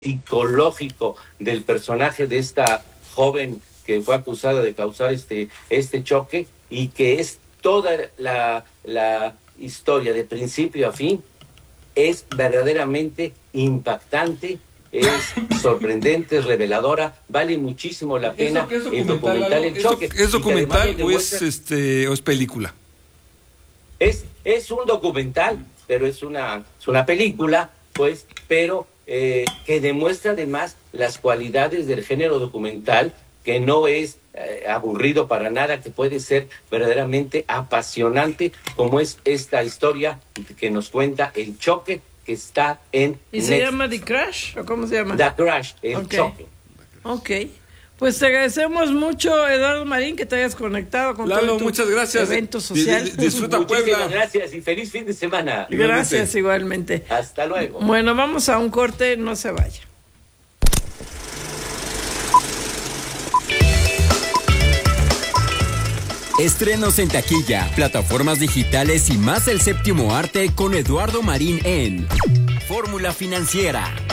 psicológico del personaje de esta joven que fue acusada de causar este choque, y que es toda la historia de principio a fin, es verdaderamente impactante, es sorprendente, es reveladora, vale muchísimo la pena. El documental El Choque. ¿Es documental o es película? Es un documental, pero es una película, pues, pero que demuestra además las cualidades del género documental, que no es aburrido para nada, que puede ser verdaderamente apasionante, como es esta historia que nos cuenta El Choque, que está en ¿Y Netflix. se llama The Crash o cómo se llama? The Crash, El Choque. Ok. Pues te agradecemos mucho, Eduardo Marín, que te hayas conectado con Lalo, todo tu muchas gracias. evento social. Disfruta Puebla. Gracias y feliz fin de semana. Gracias, igualmente. Hasta luego. Bueno, vamos a un corte, no se vaya. Estrenos en taquilla, plataformas digitales y más El Séptimo Arte con Eduardo Marín en Fórmula Financiera.